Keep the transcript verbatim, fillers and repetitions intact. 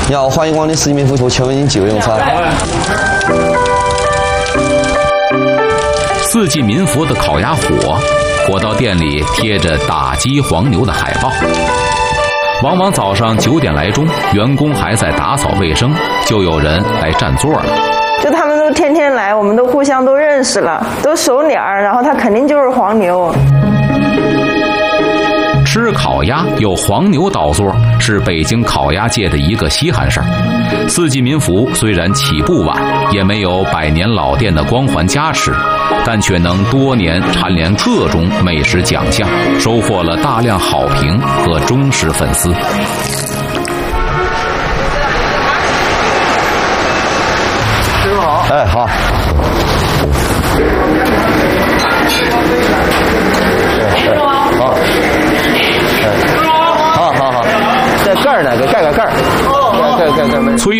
你好，欢迎光临四季民福图，请问您几位用餐？ 四季民福的烤鸭火，火到店里贴着打鸡黄牛的海报。往往早上九点来钟，员工还在打扫卫生，就有人来占座了。 就他们都天天来，我们都互相都认识了，都熟脸儿，然后他肯定就是黄牛。 吃烤鸭有黄牛倒座，是北京烤鸭界的一个稀罕事儿。四季民福虽然起步晚，也没有百年老店的光环加持，但却能多年蝉联各种美食奖项，收获了大量好评和忠实粉丝。 师傅好，哎好。好。好好好，这盖儿呢？给盖个盖儿。盖盖盖盖。